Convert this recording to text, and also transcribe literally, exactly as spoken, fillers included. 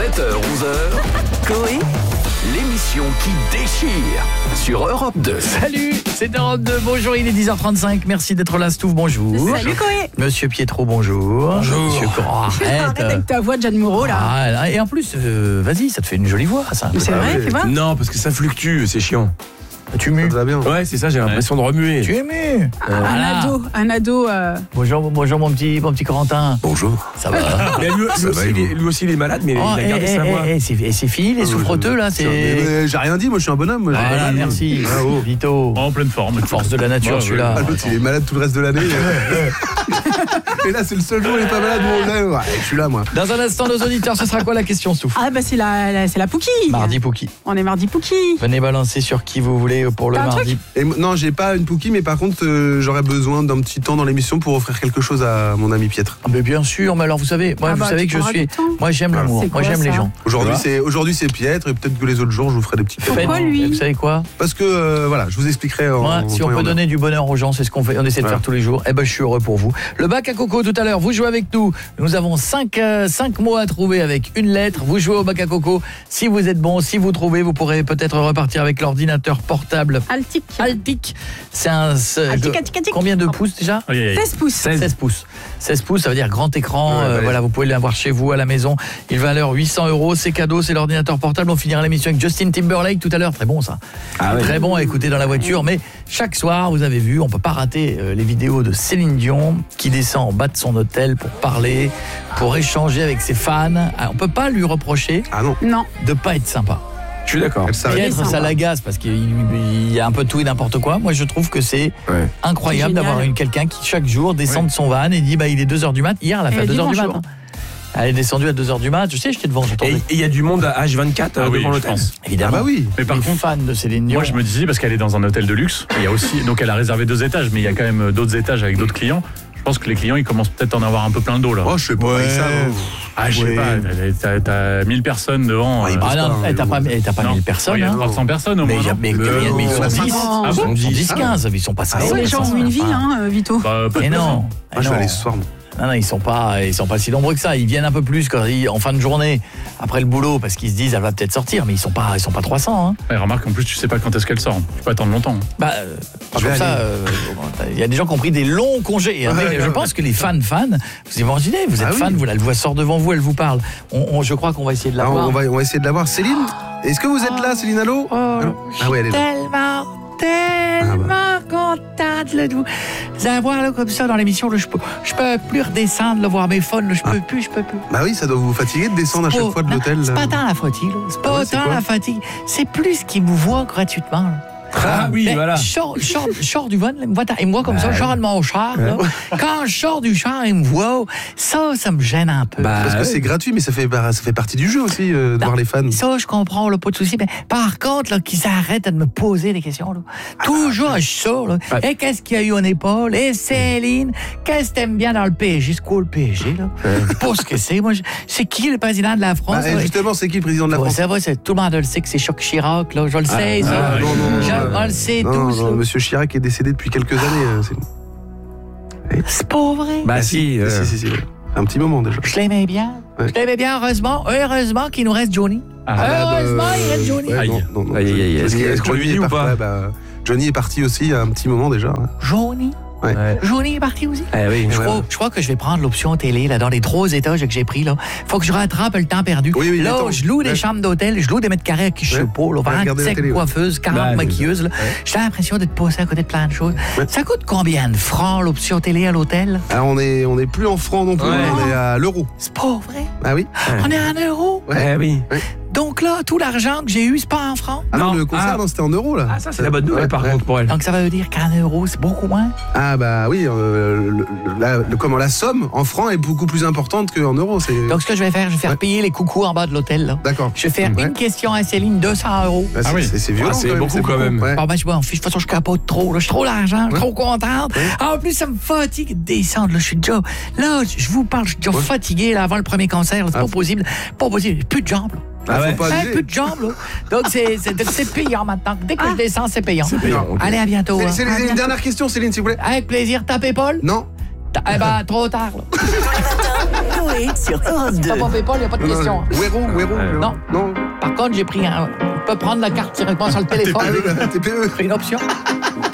sept heures onze heures, Coé, l'émission qui déchire sur Europe deux. Salut, c'est Europe deux, bonjour, il est dix heures trente-cinq, merci d'être là, Stouff, bonjour. Salut Coé. Monsieur Pietro, bonjour. Bonjour. Monsieur Cor- arrête. Arrête avec ta voix de Jeanne Moreau là. Ah, là, et en plus, euh, vas-y, ça te fait une jolie voix, ça. Mais c'est vrai, tu vois. Non, parce que ça fluctue, c'est chiant. Tu mues. Ça va bien. Ouais, c'est ça, j'ai l'impression de remuer. Tu es mu. Un Voilà. ado, un ado. euh, Bonjour, bonjour mon petit, mon petit Corentin. Bonjour. Ça va. Mais lui, lui Ça aussi, va, il et est, vous lui aussi, il est malade, mais Oh, il a eh, gardé eh, sa voix. eh, c'est, et c'est fini, les souffreteux là, c'est. Mais j'ai rien dit, moi je suis un bonhomme. Moi, j'ai Voilà, rien dit. merci. Ah, oh. Vito. En pleine forme. Force de la nature, Ouais, celui-là. Ah, l'autre, il est malade tout le reste de l'année. Et là, c'est le seul jour où il est pas malade. Bon, là, ouais, je suis là, moi. Dans un instant, nos auditeurs, ce sera quoi la question, Stouff? Ah bah c'est la, la- c'est la Pouki. Mardi Pouki. On est mardi Pouki. Venez balancer sur qui vous voulez pour le T'as un mardi. Et m- non, j'ai pas une Pouki, mais par contre, euh, j'aurais besoin d'un petit temps dans l'émission pour offrir quelque chose à mon ami Pietre. Ah, mais bien sûr, mais alors vous savez, moi Ah vous bah, savez tu que je prendras suis, du temps. moi j'aime l'amour, C'est moi quoi, j'aime les ça gens. Aujourd'hui, Ouais. c'est aujourd'hui c'est Pietre, et peut-être que les autres jours, je vous ferai des petits cadeaux. Pourquoi Faites- lui Vous savez quoi? Parce que, euh, voilà, je vous expliquerai en. Moi, en si temps on et en peut heure. donner du bonheur aux gens, c'est ce qu'on fait, on essaie de Voilà. faire tous les jours. Eh ben, je suis heureux pour vous. Le bac à coco tout à l'heure. Vous jouez avec nous. Nous avons cinq mots à trouver avec une lettre. Vous jouez au bac à coco. Si vous êtes bon, si vous trouvez, vous pourrez peut-être repartir avec l'ordinateur portable Altic. Altic. C'est un. c'est- Altic, je- Altic, Altic. Combien de pouces déjà? Aïe, aïe, aïe. seize pouces. seize pouces. seize pouces, ça veut dire grand écran. Ouais, euh, bah, voilà, vous pouvez l'avoir chez vous à la maison. Il va à l'heure huit cents euros. C'est cadeau, c'est l'ordinateur portable. On finira l'émission avec Justin Timberlake tout à l'heure. Très bon ça. Ah ouais. Très bon à écouter dans la voiture. Mais chaque soir, vous avez vu, on peut pas rater euh, les vidéos de Céline Dion qui descend en bas de son hôtel pour parler, pour échanger avec ses fans. Ah, on peut pas lui reprocher Ah non, Non. de pas être sympa. Je suis d'accord. elle s'arrête. Piètre, ça sympa. l'agace parce qu'il il y a un peu de tout et n'importe quoi. Moi, je trouve que c'est Ouais. incroyable C'est génial. d'avoir une quelqu'un qui chaque jour descend de son van et dit bah il est deux heures du mat. Hier, elle a Et fait à elle deux dit heures du bonjour. mat. Elle est descendue à deux heures du mat. Je sais, j'étais devant, Et j'attendais. il y a du monde à H vingt-quatre Ah euh, oui, devant je l'hôtel. pense. Ah Évidemment. bah oui. Mais par Les contre, fans de Céline Dion. moi je me disais, parce qu'elle est dans un hôtel de luxe, il y a aussi, donc elle a réservé deux étages, mais il y a quand même d'autres étages avec d'autres clients. Je pense que les clients, ils commencent peut-être à en avoir un peu plein le dos là. Oh, je sais pas, Ouais. ils savent. Ah, je sais ouais. pas, t'as- t'as mille personnes devant. Ouais, euh, ils Ah non, pas, eh, t'as hein, pas, eh, t'as pas non. mille personnes. Il y a hein. trois cents personnes au Mais, moins. il y a- non mais, Le- mais- mais ils sont la dix. cinquante. Ah Ils bon sont dix, Ah. quinze. Ils sont pas C'est cinq. les gens ont une vie, hein, euh, Vito. Bah, pas Mais de non. Moi, je vais non. aller ce soir, moi. Non, non, ils sont pas, ils sont pas si nombreux que ça. Ils viennent un peu plus quand ils- en fin de journée, après le boulot, parce qu'ils se disent, elle va peut-être sortir, mais ils sont pas, ils sont pas trois cents. Hein. Ouais, remarque, en plus, tu sais pas quand est-ce qu'elle sort. Tu peux attendre longtemps. Bah, euh, Je vais comme ça, aller. euh, il y a des gens qui ont pris des longs congés. hein. Ouais, Mais ouais, je ouais. pense que les fans, fans, vous imaginez, vous êtes Ah oui. fan, vous, elle vous sort devant vous, elle vous parle. On, on- je crois qu'on va essayer de la Ah, voir. on, va, on va essayer de la voir. Céline, est-ce que vous êtes là, Céline, allô? Oh, Allô Ah ouais, elle est là. tellement, tellement contente là, de vous avoir là, comme ça dans l'émission. là, Je peux, je peux plus redescendre, là, voir mes phones. là, Je peux plus, je peux plus. Bah oui, ça doit vous fatiguer de descendre à chaque Oh, fois de non, l'hôtel. C'est là. pas tant la fatigue. là. C'est pas Ah ouais, c'est tant quoi la fatigue. C'est plus qu'ils me voient gratuitement. là. Ah oui, Mais voilà. Je sors, je sors- je sors du van, là, il me voit, il me voit comme ça, je sors de mon char. là. Quand je sors du char, il me voit. Ça, ça me gêne un peu. Bah, Parce que ouais. c'est gratuit, mais ça fait, bah, ça fait partie du jeu aussi, euh, de Non. voir les fans. Ça, je comprends, là, pas de souci. Mais par contre, là, qu'ils arrêtent de me poser des questions. Là. Toujours, je sors. Là. Ouais. Et qu'est-ce qu'il y a eu en épaule? Et Céline, qu'est-ce que t'aimes bien dans le P S G? C'est quoi le P S G? Là? Je sais pas ce que c'est. Moi, je- c'est qui le président de la France? Bah, là? justement, c'est qui le président de la Ouais, France? ça va, c'est- tout le monde le sait que c'est Choc Chirac. Là. Je le sais, ça. Ah, non, non, Je- non, on le sait non, tous. non, là. Monsieur Chirac est décédé depuis quelques années. euh, c'est- C'est pas vrai. Bah si. euh, si, si, si, un petit moment déjà. Je l'aimais bien. Ouais. Je l'aimais bien, heureusement. Heureusement qu'il nous reste Johnny. Ah, bah, Heureusement, euh, il reste Johnny. ouais, Aïe. non, non, non, Aïe, aïe, aïe. Est-ce Johnny- que- est-ce qu'on lui Johnny dit est ou parti- pas ouais, bah, Johnny est parti aussi il y a un petit moment déjà. ouais. Johnny. Ouais. Ouais. Johnny est parti aussi. Eh oui. Je Ouais, crois, ouais. je crois que je vais prendre l'option télé là, dans les trois étages que j'ai pris. Là. Faut que je rattrape le temps perdu. Oui, oui, le là, temps. je loue des Ouais. chambres d'hôtel, je loue des mètres carrés qui je sais Ouais. pas, là, Ouais, regardez la vingt-cinq télé, ouais. coiffeuses, quarante Bah, maquilleuses. là. J'ai l'impression d'être passé à côté de plein de choses. Ouais. Ça coûte combien de francs l'option télé à l'hôtel? Alors on est, on est plus en francs non plus, Ouais. on est à l'euro. C'est pas vrai. Ah oui? On est en euros. Eh oui. Donc là, tout l'argent que j'ai eu, c'est pas en francs. Ah non, Non, le concert, ah. non, c'était en euros là. Ah, ça, c'est la bonne nouvelle, Ouais, par ouais. contre, pour elle. Donc ça veut dire qu'en euros, c'est beaucoup moins. Ah bah oui, euh, le- le- la, le- comment, la somme en francs est beaucoup plus importante qu'en euros. C'est... Donc ce que je vais faire, je vais faire Ouais. payer les coucous en bas de l'hôtel. là. D'accord. Je vais faire Ouais. une question à Céline, deux cents euros. Bah, c'est, Ah oui. c'est, c'est violent Ah, c'est quand même. beaucoup, quand même. Ouais. Bon, ben, je m'en fiche. De toute façon, je capote trop. Là. Je suis trop d'argent, je suis trop contente. Ouais. En plus, ça me fatigue de descendre. Là. Je suis déjà. Là, je vous parle, je suis déjà Ouais. fatigué là, avant le premier concert. là. C'est Ah. pas possible. Pas possible. Plus de jambes. Là. Ah, Ah ouais. faut pas Hein, abuser. plus de jambes. Là. Donc, c'est, c'est, c'est payant maintenant. Dès que Ah. je descends, c'est payant. payant, ok. Allez, à bientôt. C'est, hein. c'est À les- une bientôt. dernière question, Céline, s'il vous plaît. Avec plaisir. Tapez Paul. Non. Ta- Eh ben, trop tard. Là. Tous les matins, Coé Coé sur Europe deux. Papa Paypal, il n'y a pas de Non, question. non, Wero, Wero. Ouais. Non. Non. Par contre, j'ai pris un... On peut prendre la carte directement sur le téléphone. T P E, T P E. J'ai pris une option.